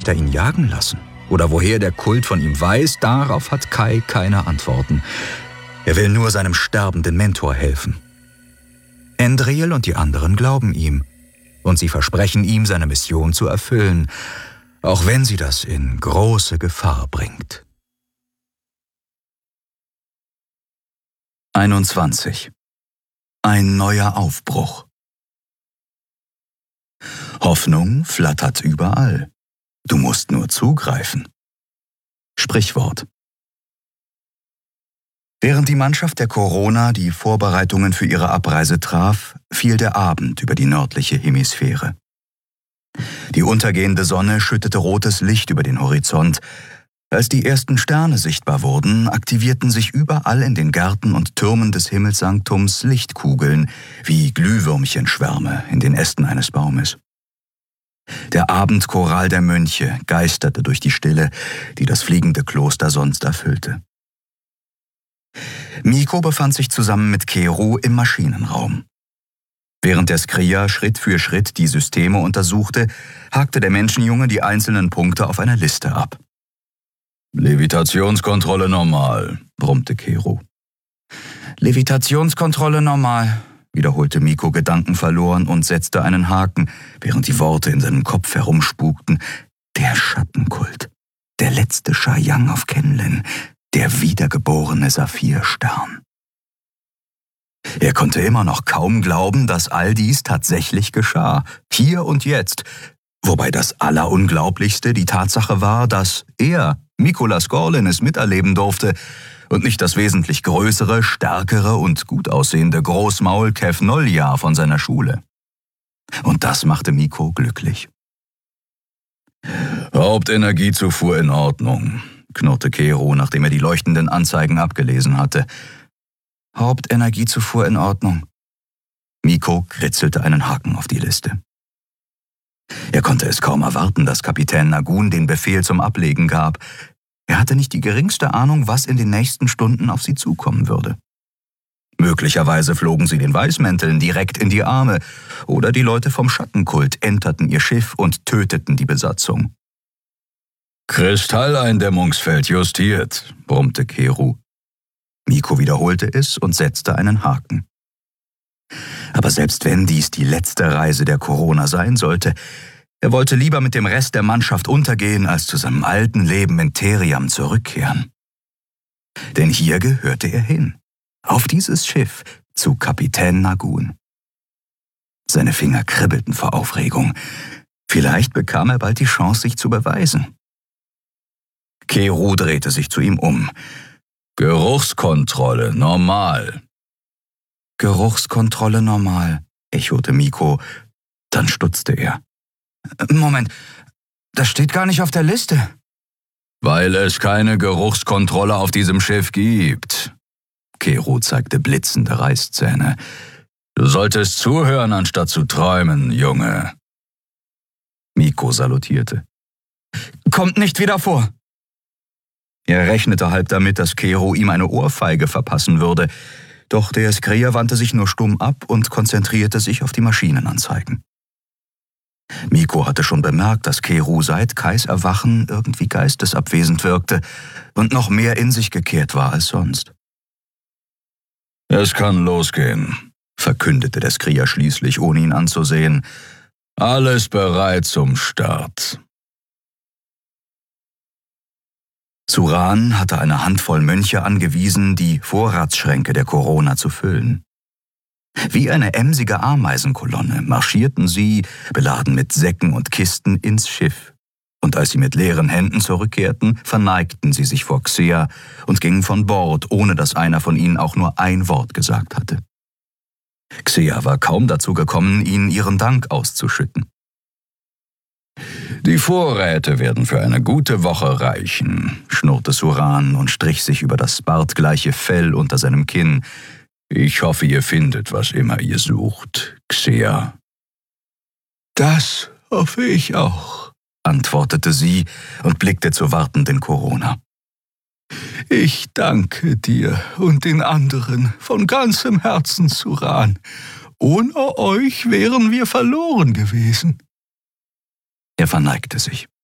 Wächter ihn jagen lassen? Oder woher der Kult von ihm weiß, darauf hat Kai keine Antworten. Er will nur seinem sterbenden Mentor helfen. Endriel und die anderen glauben ihm. Und sie versprechen ihm, seine Mission zu erfüllen, auch wenn sie das in große Gefahr bringt. 21. Ein neuer Aufbruch. Hoffnung flattert überall. Du musst nur zugreifen. Sprichwort. Während die Mannschaft der Corona die Vorbereitungen für ihre Abreise traf, fiel der Abend über die nördliche Hemisphäre. Die untergehende Sonne schüttete rotes Licht über den Horizont. Als die ersten Sterne sichtbar wurden, aktivierten sich überall in den Gärten und Türmen des Himmelssanktums Lichtkugeln wie Glühwürmchenschwärme in den Ästen eines Baumes. Der Abendchoral der Mönche geisterte durch die Stille, die das fliegende Kloster sonst erfüllte. Miko befand sich zusammen mit Keru im Maschinenraum. Während der Skria Schritt für Schritt die Systeme untersuchte, hakte der Menschenjunge die einzelnen Punkte auf einer Liste ab. »Levitationskontrolle normal«, brummte Keru. »Levitationskontrolle normal«, wiederholte Miko gedankenverloren und setzte einen Haken, während die Worte in seinem Kopf herumspukten. Der Schattenkult, der letzte Shayang auf Kenlin, der wiedergeborene Saphirstern. Er konnte immer noch kaum glauben, dass all dies tatsächlich geschah, hier und jetzt, wobei das Allerunglaublichste die Tatsache war, dass er, Mikolas Gorlin, es miterleben durfte und nicht das wesentlich größere, stärkere und gut aussehende Großmaul Kev Nolja von seiner Schule. Und das machte Miko glücklich. »Hauptenergiezufuhr in Ordnung«, knurrte Keru, nachdem er die leuchtenden Anzeigen abgelesen hatte. »Hauptenergiezufuhr in Ordnung.« Miko kritzelte einen Haken auf die Liste. Er konnte es kaum erwarten, dass Kapitän Nagun den Befehl zum Ablegen gab. Er hatte nicht die geringste Ahnung, was in den nächsten Stunden auf sie zukommen würde. Möglicherweise flogen sie den Weißmänteln direkt in die Arme, oder die Leute vom Schattenkult enterten ihr Schiff und töteten die Besatzung. »Kristalleindämmungsfeld justiert«, brummte Keru. Miko wiederholte es und setzte einen Haken. Aber selbst wenn dies die letzte Reise der Corona sein sollte, er wollte lieber mit dem Rest der Mannschaft untergehen, als zu seinem alten Leben in Theriam zurückkehren. Denn hier gehörte er hin, auf dieses Schiff, zu Kapitän Nagun. Seine Finger kribbelten vor Aufregung. Vielleicht bekam er bald die Chance, sich zu beweisen. Keru drehte sich zu ihm um. »Geruchskontrolle, normal.« »Geruchskontrolle normal«, echote Miko. Dann stutzte er. »Moment, das steht gar nicht auf der Liste.« »Weil es keine Geruchskontrolle auf diesem Schiff gibt.« Keru zeigte blitzende Reißzähne. »Du solltest zuhören, anstatt zu träumen, Junge.« Miko salutierte. »Kommt nicht wieder vor.« Er rechnete halb damit, dass Keru ihm eine Ohrfeige verpassen würde, doch der Skria wandte sich nur stumm ab und konzentrierte sich auf die Maschinenanzeigen. Miko hatte schon bemerkt, dass Keru seit Kais Erwachen irgendwie geistesabwesend wirkte und noch mehr in sich gekehrt war als sonst. »Es kann losgehen«, verkündete der Skria schließlich, ohne ihn anzusehen. »Alles bereit zum Start.« Suran hatte eine Handvoll Mönche angewiesen, die Vorratsschränke der Corona zu füllen. Wie eine emsige Ameisenkolonne marschierten sie, beladen mit Säcken und Kisten, ins Schiff. Und als sie mit leeren Händen zurückkehrten, verneigten sie sich vor Xea und gingen von Bord, ohne dass einer von ihnen auch nur ein Wort gesagt hatte. Xea war kaum dazu gekommen, ihnen ihren Dank auszuschütten. »Die Vorräte werden für eine gute Woche reichen«, schnurrte Suran und strich sich über das bartgleiche Fell unter seinem Kinn. »Ich hoffe, ihr findet, was immer ihr sucht, Xea.« »Das hoffe ich auch«, antwortete sie und blickte zur wartenden Corona. »Ich danke dir und den anderen von ganzem Herzen, Suran. Ohne euch wären wir verloren gewesen.« Er verneigte sich.